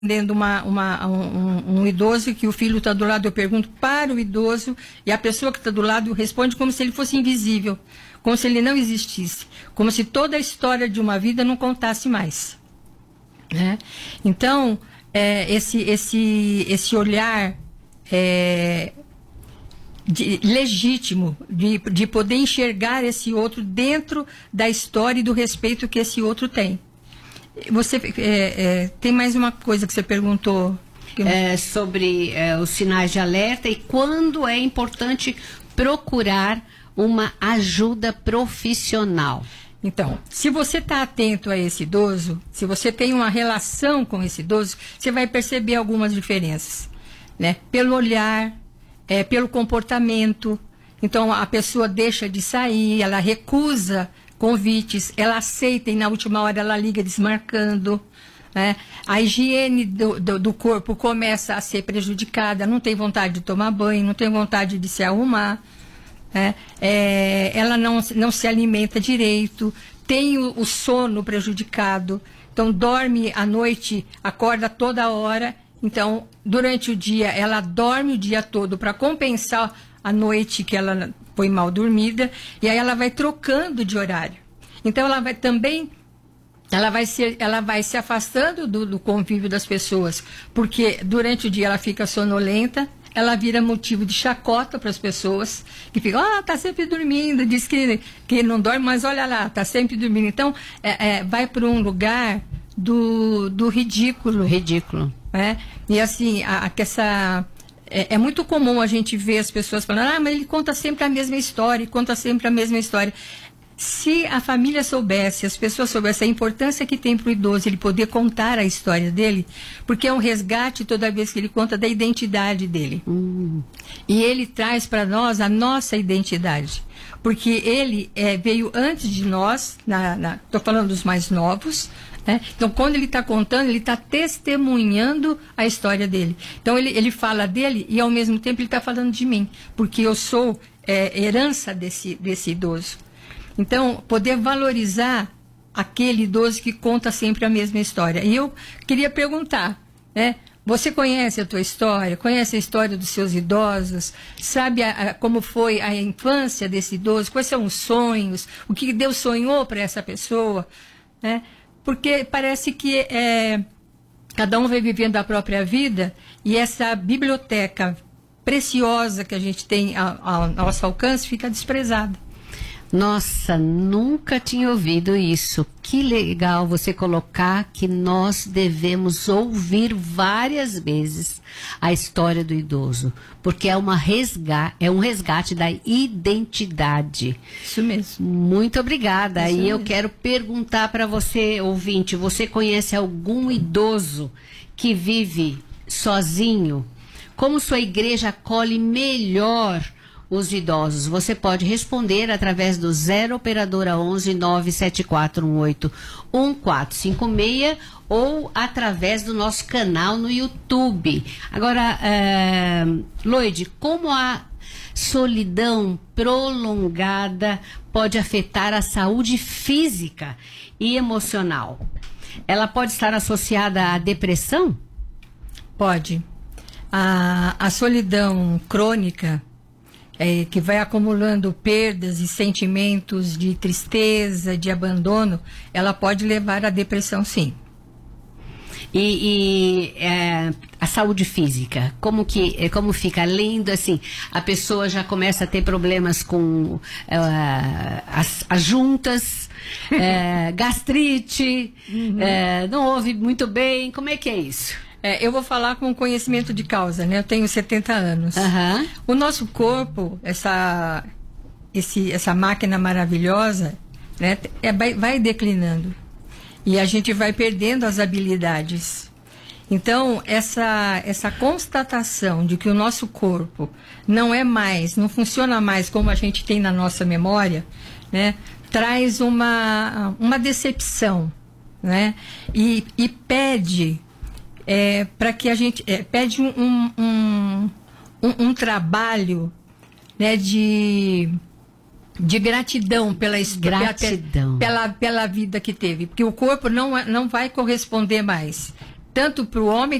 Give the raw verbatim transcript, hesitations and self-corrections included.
atendendo uma, uma, um, um idoso que o filho está do lado, eu pergunto para o idoso e a pessoa que está do lado responde como se ele fosse invisível, como se ele não existisse, como se toda a história de uma vida não contasse mais, né? Então, é, esse, esse, esse olhar é, de, legítimo de, de poder enxergar esse outro dentro da história e do respeito que esse outro tem. Você é, é, tem mais uma coisa que você perguntou? Que... É, sobre é, os sinais de alerta e quando é importante procurar uma ajuda profissional. Então, se você está atento a esse idoso, se você tem uma relação com esse idoso, você vai perceber algumas diferenças, né? Pelo olhar, é, pelo comportamento. Então, a pessoa deixa de sair, ela recusa convites, ela aceita e na última hora ela liga desmarcando, né? A higiene do, do, do corpo começa a ser prejudicada, não tem vontade de tomar banho, não tem vontade de se arrumar, né? É, ela não, não se alimenta direito, tem o, o sono prejudicado, então dorme à noite, acorda toda hora, então durante o dia ela dorme o dia todo para compensar a noite que ela foi mal dormida, e aí ela vai trocando de horário. Então ela vai também, ela vai se, ela vai se afastando do, do convívio das pessoas, porque durante o dia ela fica sonolenta, ela vira motivo de chacota para as pessoas, que ficam, ah, tá sempre dormindo, diz que, que não dorme, mas olha lá, tá sempre dormindo. Então, é, é, vai para um lugar do, do ridículo. Ridículo. Né? E assim, a, a, essa... É, é muito comum a gente ver as pessoas falando, ah, mas ele conta sempre a mesma história, conta sempre a mesma história. Se a família soubesse, as pessoas soubessem a importância que tem para o idoso ele poder contar a história dele, porque é um resgate toda vez que ele conta da identidade dele. Hum. E ele traz para nós a nossa identidade, porque ele é, veio antes de nós, estou falando dos mais novos, né? Então, quando ele está contando, ele está testemunhando a história dele. Então, ele, ele fala dele e, ao mesmo tempo, ele está falando de mim, porque eu sou é, herança desse, desse idoso. Então, poder valorizar aquele idoso que conta sempre a mesma história. E eu queria perguntar, né? Você conhece a tua história? Conhece a história dos seus idosos? Sabe a, a, como foi a infância desse idoso? Quais são os sonhos? O que Deus sonhou para essa pessoa? Né? Porque parece que é, cada um vai vivendo a própria vida e essa biblioteca preciosa que a gente tem ao, ao nosso alcance fica desprezada. Nossa, nunca tinha ouvido isso. Que legal você colocar que nós devemos ouvir várias vezes a história do idoso, porque é, uma resga- é um resgate da identidade. Isso mesmo. Muito obrigada. Isso e eu mesmo. quero perguntar para você, ouvinte, você conhece algum idoso que vive sozinho? Como sua igreja acolhe melhor os idosos? Você pode responder através do zero operadora onze nove sete quatro um oito um quatro cinco seis ou através do nosso canal no YouTube. Agora, é, Loide, como a solidão prolongada pode afetar a saúde física e emocional? Ela pode estar associada à depressão? Pode. A, a solidão crônica, É, que vai acumulando perdas e sentimentos de tristeza, de abandono, ela pode levar à depressão, sim. E, e é, a saúde física, como que, como fica? Além do, assim, a pessoa já começa a ter problemas com uh, as, as juntas, é, gastrite, uhum. é, não ouve muito bem, como é que é isso? É, eu vou falar com conhecimento de causa, né? Eu tenho setenta anos. Uhum. O nosso corpo, essa, esse, essa máquina maravilhosa, né? É, vai, vai declinando. E a gente vai perdendo as habilidades. Então, essa, essa constatação de que o nosso corpo não é mais, não funciona mais como a gente tem na nossa memória, né? Traz uma, uma decepção, né? E, e pede... É, para que a gente é, pede um, um, um, um, um trabalho, né, de, de gratidão pela gratidão pela, pela vida que teve, porque o corpo não, não vai corresponder mais. tanto para o homem